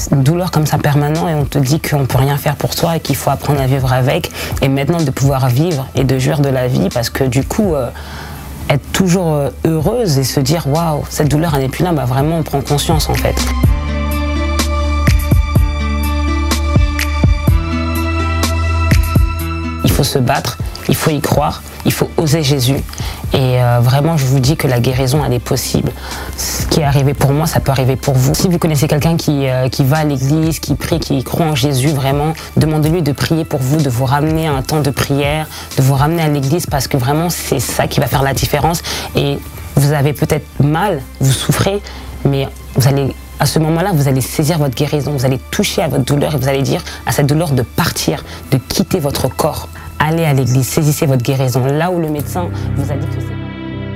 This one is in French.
une douleur comme ça permanente et on te dit qu'on peut rien faire pour toi et qu'il faut apprendre à vivre avec. Et maintenant de pouvoir vivre et de jouir de la vie parce que du coup, être toujours heureuse et se dire waouh, cette douleur elle n'est plus là, bah vraiment on prend conscience en fait. Il faut se battre, il faut y croire, il faut oser Jésus. Et vraiment, je vous dis que la guérison, elle est possible. Ce qui est arrivé pour moi, ça peut arriver pour vous. Si vous connaissez quelqu'un qui va à l'église, qui prie, qui croit en Jésus, vraiment, demandez-lui de prier pour vous, de vous ramener à un temps de prière, de vous ramener à l'église, parce que vraiment, c'est ça qui va faire la différence. Et vous avez peut-être mal, vous souffrez, mais vous allez... À ce moment-là, vous allez saisir votre guérison, vous allez toucher à votre douleur et vous allez dire à cette douleur de partir, de quitter votre corps. Allez à l'église, saisissez votre guérison. Là où le médecin vous a dit que c'est...